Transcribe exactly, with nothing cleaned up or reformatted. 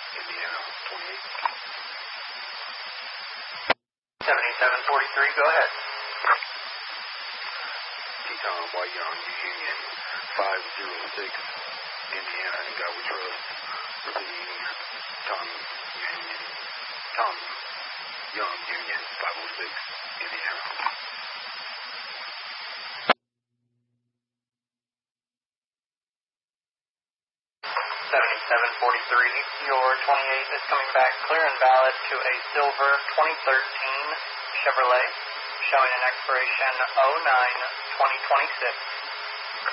Indiana, twenty-eight. seventy-seven forty-three, go ahead. T-Tom, White Young, Union, five zero six, Indiana, and God we trust. Repeating, Tom, Union, Tom, Young, Union, five oh six, Indiana. seventy-seven forty-three, your twenty-eight is coming back clear and valid to a silver twenty thirteen Chevrolet, showing an expiration oh nine twenty twenty-six.